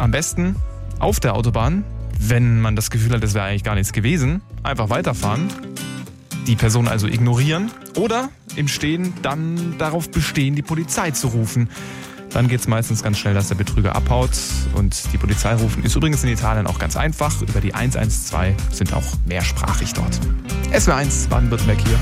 Am besten auf der Autobahn, wenn man das Gefühl hat, es wäre eigentlich gar nichts gewesen, einfach weiterfahren, die Person also ignorieren oder im Stehen dann darauf bestehen, die Polizei zu rufen. Dann geht es meistens ganz schnell, dass der Betrüger abhaut und die Polizei rufen. Ist übrigens in Italien auch ganz einfach. Über die 112 sind auch mehrsprachig dort. SWR1 Baden-Württemberg hier.